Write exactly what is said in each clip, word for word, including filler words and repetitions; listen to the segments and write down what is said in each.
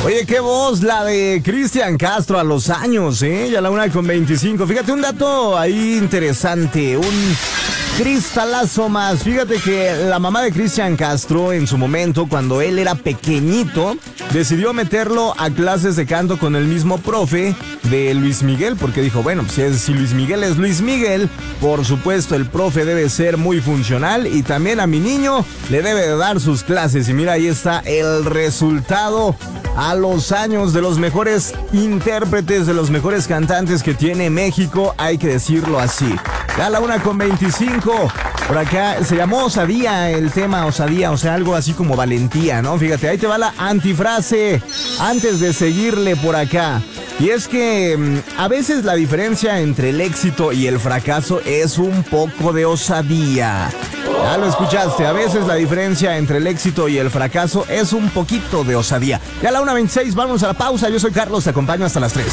Oye, qué voz la de Cristian Castro a los años, ¿eh? Ya la una con veinticinco. Fíjate, un dato ahí interesante, un cristalazo más. Fíjate que la mamá de Cristian Castro, en su momento, cuando él era pequeñito, decidió meterlo a clases de canto con el mismo profe de Luis Miguel, porque dijo, bueno, pues si, es, si Luis Miguel es Luis Miguel, por supuesto el profe debe ser muy funcional y también a mi niño le debe de dar sus clases. Y mira, ahí está el resultado a los años de los mejores intérpretes, de los mejores cantantes que tiene México, hay que decirlo así. Ya la una con veinticinco, por acá se llamó osadía el tema, osadía, o sea, algo así como valentía, ¿no? Fíjate, ahí te va la antifrase antes de seguirle por acá. Y es que a veces la diferencia entre el éxito y el fracaso es un poco de osadía. Ya lo escuchaste, a veces la diferencia entre el éxito y el fracaso es un poquito de osadía. Ya a la una veintiséis, vamos a la pausa. Yo soy Carlos, te acompaño hasta las tres.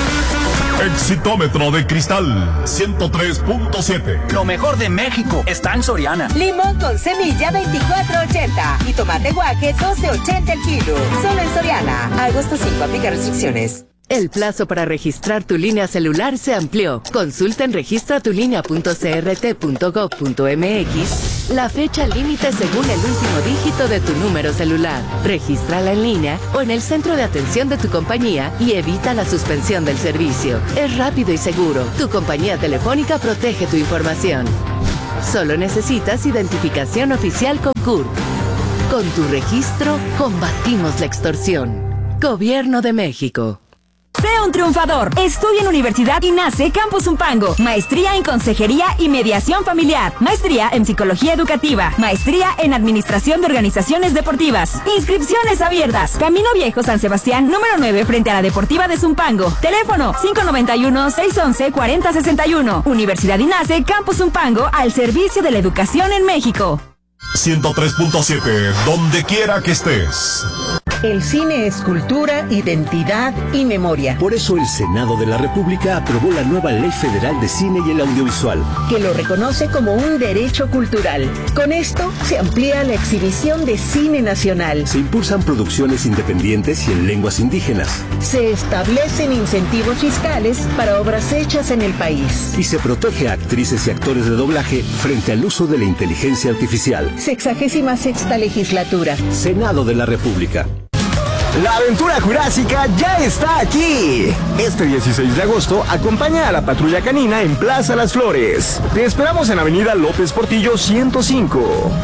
Exitómetro de cristal ciento tres punto siete. Lo mejor de México está en Soriana. Limón con semilla veinticuatro ochenta y tomate guaje doce ochenta el kilo. Solo en Soriana. Agosto cinco, aplica restricciones. El plazo para registrar tu línea celular se amplió. Consulta en registra tu línea punto c r t punto gov punto m x la fecha límite según el último dígito de tu número celular. Regístrala en línea o en el centro de atención de tu compañía y evita la suspensión del servicio. Es rápido y seguro. Tu compañía telefónica protege tu información. Solo necesitas identificación oficial con C U R P. Con tu registro, combatimos la extorsión. Gobierno de México. Sé un triunfador. Estudia en Universidad INACE Campus Zumpango. Maestría en Consejería y Mediación Familiar. Maestría en Psicología Educativa. Maestría en Administración de Organizaciones Deportivas. Inscripciones abiertas. Camino Viejo San Sebastián, número nueve, frente a la Deportiva de Zumpango. Teléfono cinco nueve uno, seis once, cuarenta sesenta y uno. Universidad INACE Campus Zumpango, al servicio de la educación en México. ciento tres punto siete, donde quiera que estés. El cine es cultura, identidad y memoria. Por eso el Senado de la República aprobó la nueva Ley Federal de Cine y el Audiovisual, que lo reconoce como un derecho cultural. Con esto se amplía la exhibición de cine nacional. Se impulsan producciones independientes y en lenguas indígenas. Se establecen incentivos fiscales para obras hechas en el país. Y se protege a actrices y actores de doblaje frente al uso de la inteligencia artificial. Sexagésima sexta legislatura. Senado de la República. La aventura jurásica ya está aquí. Este dieciséis de agosto, acompaña a la Patrulla Canina en Plaza Las Flores. Te esperamos en Avenida López Portillo ciento cinco.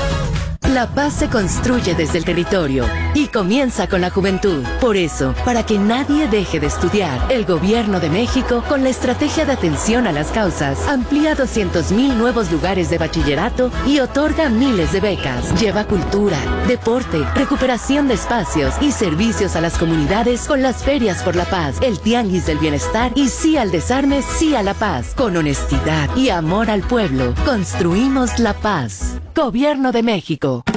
La paz se construye desde el territorio y comienza con la juventud. Por eso, para que nadie deje de estudiar, el Gobierno de México, con la estrategia de atención a las causas, amplía doscientos mil nuevos lugares de bachillerato y otorga miles de becas. Lleva cultura, deporte, recuperación de espacios y servicios a las comunidades con las ferias por la paz, el tianguis del bienestar y sí al desarme, sí a la paz. Con honestidad y amor al pueblo, construimos la paz. Gobierno de México.